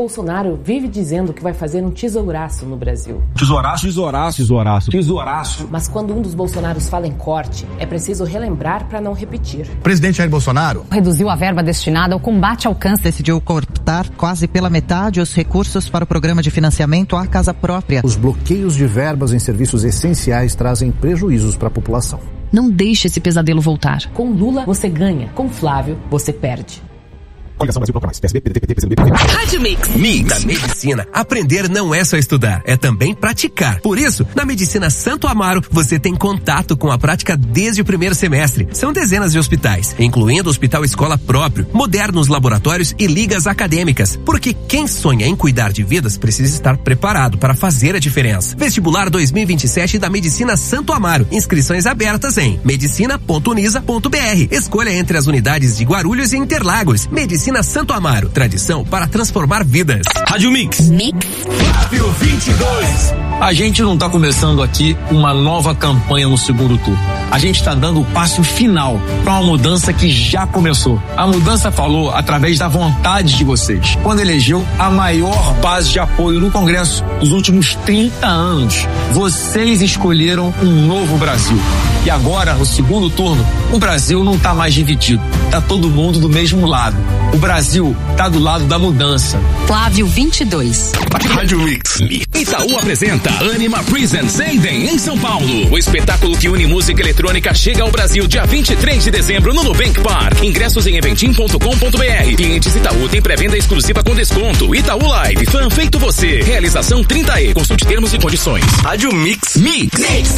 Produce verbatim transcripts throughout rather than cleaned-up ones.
Bolsonaro vive dizendo que vai fazer um tesouraço no Brasil. Tesouraço? Tesouraço. Tesouraço. Tesouraço. Mas quando um dos Bolsonaros fala em corte, é preciso relembrar para não repetir. O presidente Jair Bolsonaro reduziu a verba destinada ao combate ao câncer. Decidiu cortar quase pela metade os recursos para o programa de financiamento à casa própria. Os bloqueios de verbas em serviços essenciais trazem prejuízos para a população. Não deixe esse pesadelo voltar. Com Lula, você ganha. Com Flávio, você perde. Coligação Brasil Bloco Mais. P S B, P D T, P C do B, P D. Rádio Mix. Mix. Na medicina, aprender não é só estudar, é também praticar. Por isso, na Medicina Santo Amaro, você tem contato com a prática desde o primeiro semestre. São dezenas de hospitais, incluindo hospital escola próprio, modernos laboratórios e ligas acadêmicas. Porque quem sonha em cuidar de vidas precisa estar preparado para fazer a diferença. Vestibular dois mil e vinte e sete da Medicina Santo Amaro. Inscrições abertas em medicina ponto unisa ponto b r. Escolha entre as unidades de Guarulhos e Interlagos. Medicina Santo Amaro, tradição para transformar vidas. Rádio Mix. Mix. Flávio vinte e dois. A gente não está começando aqui uma nova campanha no segundo turno. A gente está dando o passo final para uma mudança que já começou. A mudança falou através da vontade de vocês, quando elegeu a maior base de apoio no Congresso dos últimos trinta anos. Vocês escolheram um novo Brasil. E agora, no segundo turno, o Brasil não está mais dividido. Está todo mundo do mesmo lado. O Brasil está do lado da mudança. Flávio vinte e dois. Rádio Mix. Itaú apresenta Anima Presents Eden em São Paulo. O espetáculo que une música eletrônica chega ao Brasil dia vinte e três de dezembro no Nubank Park. Ingressos em eventim ponto com ponto b r. Clientes Itaú tem pré-venda exclusiva com desconto. Itaú Live, fã feito você. Realização trinta E. Consulte termos e condições. Rádio Mix. Mix. Mix.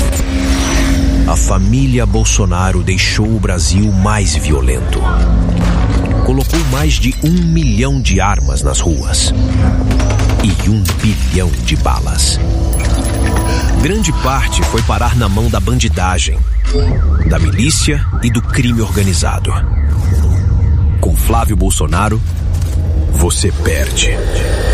A família Bolsonaro deixou o Brasil mais violento. Colocou mais de um milhão de armas nas ruas e um bilhão de balas. Grande parte foi parar na mão da bandidagem, da milícia e do crime organizado. Com Flávio Bolsonaro, você perde.